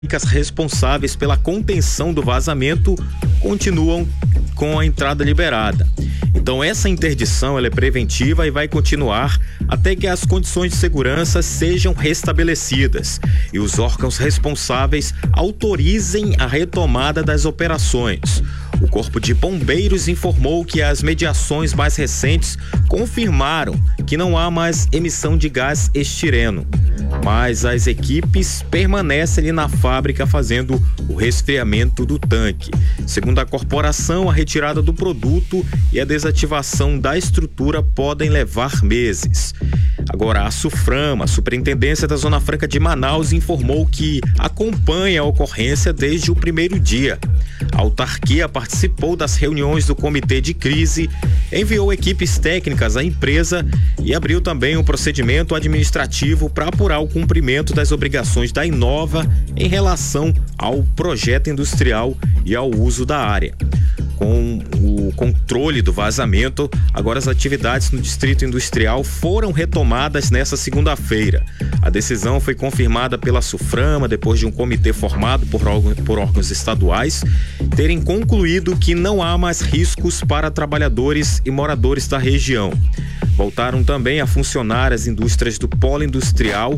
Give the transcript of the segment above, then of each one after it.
responsáveis pela contenção do vazamento continuam com a entrada liberada. Então essa interdição ela é preventiva e vai continuar até que as condições de segurança sejam restabelecidas e os órgãos responsáveis autorizem a retomada das operações. O Corpo de Bombeiros informou que as mediações mais recentes confirmaram que não há mais emissão de gás estireno, mas as equipes permanecem ali na fábrica fazendo o resfriamento do tanque. Segundo a corporação, a retirada do produto e a desativação da estrutura podem levar meses. Agora, a SUFRAMA, a Superintendência da Zona Franca de Manaus, informou que acompanha a ocorrência desde o primeiro dia. A autarquia participou das reuniões do Comitê de Crise, enviou equipes técnicas à empresa e abriu também um procedimento administrativo para apurar o cumprimento das obrigações da Inova em relação ao projeto industrial e ao uso da área. Com o controle do vazamento, agora as atividades no Distrito Industrial foram retomadas nesta segunda-feira. A decisão foi confirmada pela SUFRAMA depois de um comitê formado por órgãos estaduais terem concluído que não há mais riscos para trabalhadores e moradores da região. Voltaram também a funcionar as indústrias do polo industrial,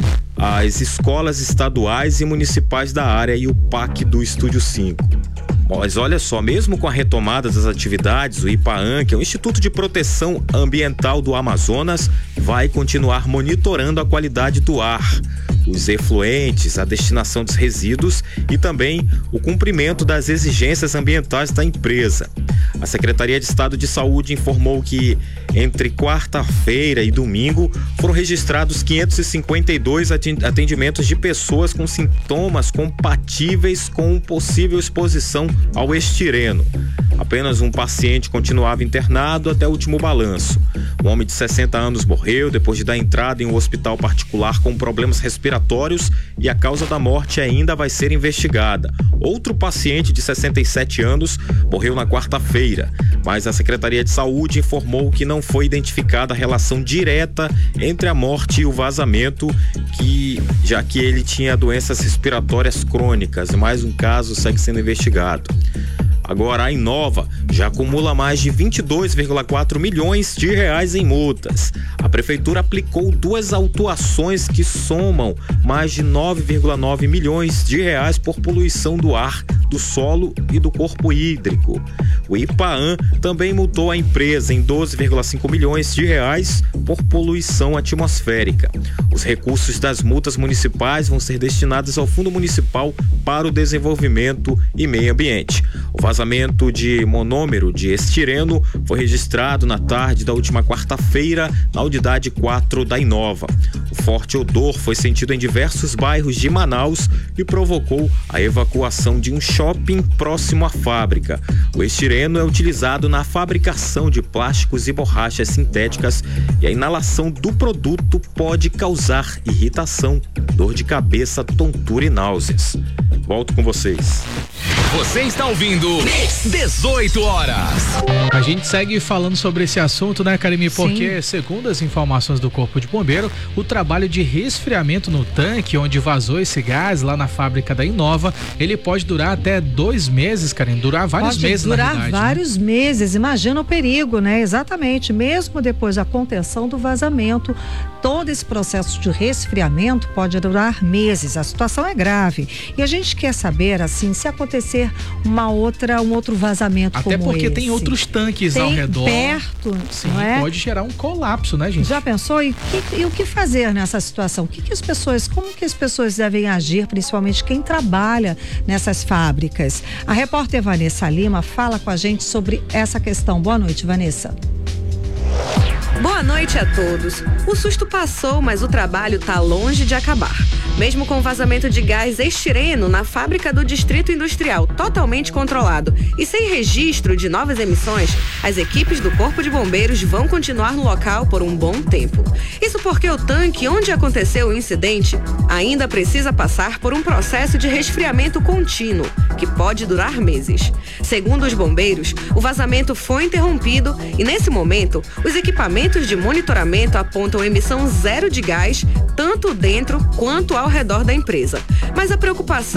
as escolas estaduais e municipais da área e o PAC do Estúdio 5. Mas olha só, mesmo com a retomada das atividades, o IPAAM, que é o Instituto de Proteção Ambiental do Amazonas, vai continuar monitorando a qualidade do ar, os efluentes, a destinação dos resíduos e também o cumprimento das exigências ambientais da empresa. A Secretaria de Estado de Saúde informou que entre quarta-feira e domingo foram registrados 552 atendimentos de pessoas com sintomas compatíveis com possível exposição ao estireno. Apenas um paciente continuava internado até o último balanço. Um homem de 60 anos morreu depois de dar entrada em um hospital particular com problemas respiratórios e a causa da morte ainda vai ser investigada. Outro paciente de 67 anos morreu na quarta-feira, mas a Secretaria de Saúde informou que não foi identificada a relação direta entre a morte e o vazamento, já que ele tinha doenças respiratórias crônicas. Mais um caso segue sendo investigado. Agora, a Inova já acumula mais de 22,4 milhões de reais em multas. A Prefeitura aplicou 2 autuações que somam mais de 9,9 milhões de reais por poluição do ar, do solo e do corpo hídrico. O IPAAM também multou a empresa em 12,5 milhões de reais por poluição atmosférica. Os recursos das multas municipais vão ser destinados ao Fundo Municipal para o Desenvolvimento e Meio Ambiente. O vazamento de monômero de estireno foi registrado na tarde da última quarta-feira na unidade 4 da Inova. O forte odor foi sentido em diversos bairros de Manaus e provocou a evacuação de um shopping próximo à fábrica. O estireno é utilizado na fabricação de plásticos e borrachas sintéticas e a inalação do produto pode causar irritação, dor de cabeça, tontura e náuseas. Volto com vocês. Você está ouvindo 18 horas. A gente segue falando sobre esse assunto, né, Karime? Porque, segundo as informações do Corpo de Bombeiro, o trabalho de resfriamento no tanque, onde vazou esse gás lá na fábrica da Inova, ele pode durar até 2 meses, Karime. Durar vários meses, na verdade. Pode durar vários meses. Imagina o perigo, né? Exatamente. Mesmo depois da contenção do vazamento, todo esse processo de resfriamento pode durar meses. A situação é grave. E a gente quer saber, assim, se acontecer um outro vazamento até como porque esse. tem outros tanques ao redor. Perto, sim, não é? Pode gerar um colapso, né, gente? Já pensou? E o que fazer nessa situação? Como que as pessoas devem agir, principalmente quem trabalha nessas fábricas? A repórter Vanessa Lima fala com a gente sobre essa questão. Boa noite, Vanessa. Boa noite a todos. O susto passou, mas o trabalho está longe de acabar. Mesmo com o vazamento de gás estireno na fábrica do Distrito Industrial totalmente controlado e sem registro de novas emissões, as equipes do Corpo de Bombeiros vão continuar no local por um bom tempo. Isso porque o tanque onde aconteceu o incidente ainda precisa passar por um processo de resfriamento contínuo, que pode durar meses. Segundo os bombeiros, o vazamento foi interrompido e, nesse momento, os equipamentos de monitoramento apontam emissão zero de gás tanto dentro quanto ao redor da empresa. Mas a preocupação